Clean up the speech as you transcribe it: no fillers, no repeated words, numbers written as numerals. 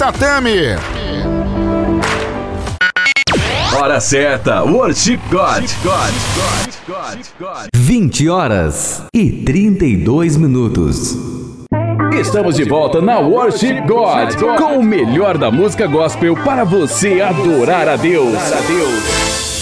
tatame. Hora certa, Worship God. 20 horas e 32 minutos. Estamos de volta na Worship God, com o melhor da música gospel para você adorar a Deus.